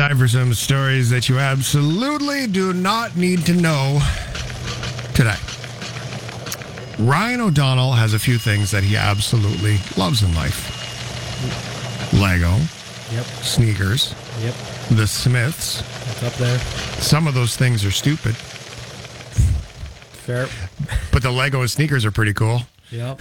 Time for some stories that you absolutely do not need to know today. Ryan O'Donnell has a few things that he absolutely loves in life. Lego. Yep. Sneakers. Yep. The Smiths. It's up there. Some of those things are stupid. Fair. But the Lego and sneakers are pretty cool. Yep.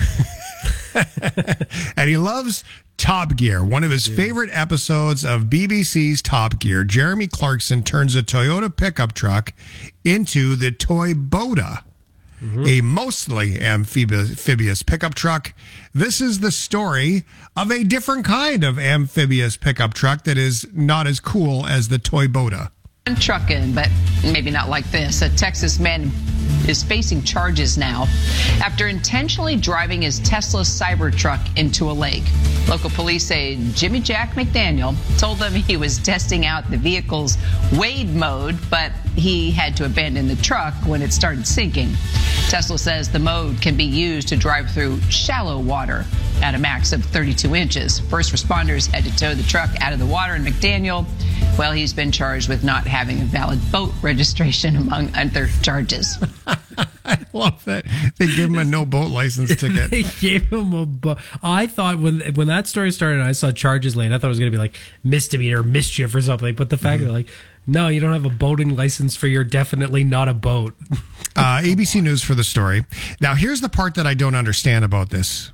And he loves Top Gear. One of his favorite episodes of BBC's Top Gear, Jeremy Clarkson turns a Toyota pickup truck into the Toy Boda, a mostly amphibious pickup truck. This is the story of a different kind of amphibious pickup truck that is not as cool as the Toy Boda. Trucking, but maybe not like this. A Texas man is facing charges now after intentionally driving his Tesla Cybertruck into a lake. Local police say Jimmy Jack McDaniel told them he was testing out the vehicle's wade mode, but he had to abandon the truck when it started sinking. Tesla says the mode can be used to drive through shallow water at a max of 32 inches. First responders had to tow the truck out of the water, and McDaniel, well, he's been charged with not having a valid boat registration, among other charges. I love that. They give him a no boat license ticket. They gave him a boat. I thought when that story started, I saw charges laid. I thought it was going to be like misdemeanor, mischief or something. But the fact that like, no, you don't have a boating license for your definitely not a boat. ABC News for the story. Now, here's the part that I don't understand about this.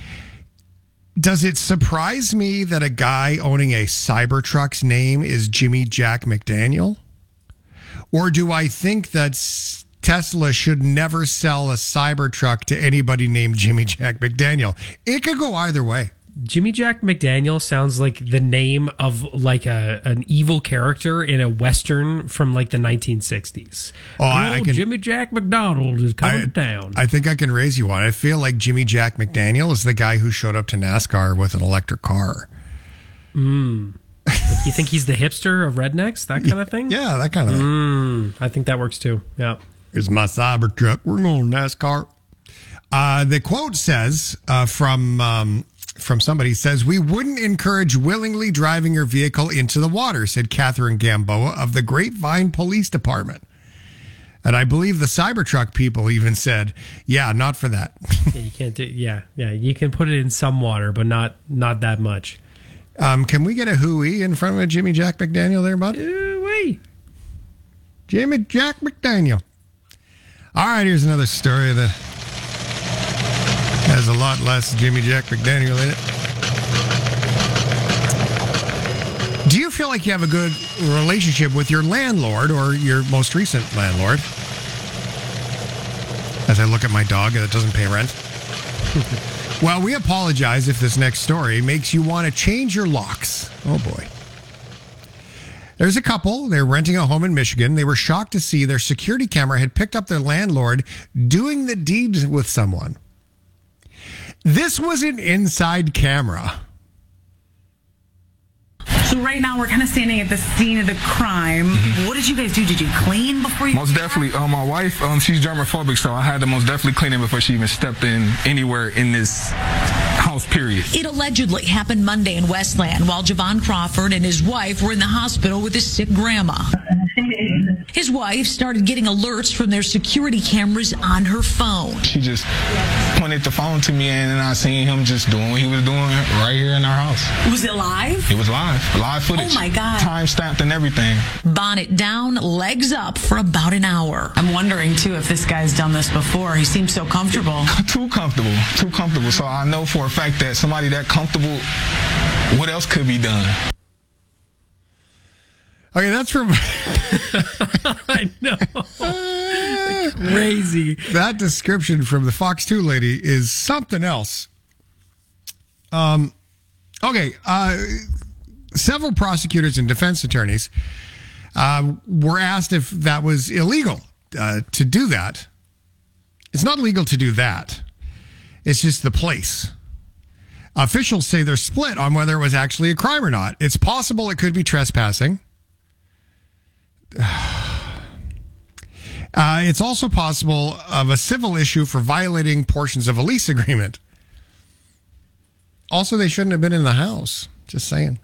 Does it surprise me that a guy owning a Cybertruck's name is Jimmy Jack McDaniel? Or do I think that Tesla should never sell a Cybertruck to anybody named Jimmy Jack McDaniel? It could go either way. Jimmy Jack McDaniel sounds like the name of like an evil character in a Western from like the 1960s. Oh, I can, Jimmy Jack McDonald is coming to town. I think I can raise you one. I feel like Jimmy Jack McDaniel is the guy who showed up to NASCAR with an electric car. You think he's the hipster of rednecks, that kind of thing? Yeah, that kind of thing. I think that works too. Yeah. Here's my Cybertruck. We're going to NASCAR. The quote says from somebody says, "We wouldn't encourage willingly driving your vehicle into the water," said Catherine Gamboa of the Grapevine Police Department. And I believe the Cybertruck people even said, yeah, not for that. Yeah, you can't do, yeah. You can put it in some water, but not that much. Can we get a hooey in front of Jimmy Jack McDaniel there, bud? Wait. Jimmy Jack McDaniel. All right, here's another story that has a lot less Jimmy Jack McDaniel in it. Do you feel like you have a good relationship with your landlord or your most recent landlord? As I look at my dog that doesn't pay rent. Well, we apologize if this next story makes you want to change your locks. Oh, boy. There's a couple. They're renting a home in Michigan. They were shocked to see their security camera had picked up their landlord doing the deed with someone. This was an inside camera. So right now we're kind of standing at the scene of the crime. Mm-hmm. What did you guys do? Did you clean before you? Most definitely. My wife, she's germophobic, so I had to most definitely clean it before she even stepped in anywhere in this house, period. It allegedly happened Monday in Westland while Javon Crawford and his wife were in the hospital with his sick grandma. His wife started getting alerts from their security cameras on her phone. She just pointed the phone to me, and then I seen him just doing what he was doing right here in our house. Was it live? It was live. Live footage. Oh, my God. Time stamped and everything. Bonnet down, legs up for about an hour. I'm wondering, too, if this guy's done this before. He seems so comfortable. Too comfortable. Too comfortable. So I know for a fact that somebody that comfortable, what else could be done? Okay, that's from... I know. Crazy. That description from the Fox 2 lady is something else. Several prosecutors and defense attorneys were asked if that was illegal to do that. It's not illegal to do that. It's just the place. Officials say they're split on whether it was actually a crime or not. It's possible it could be trespassing. It's also possible of a civil issue for violating portions of a lease agreement. Also, they shouldn't have been in the house. Just saying.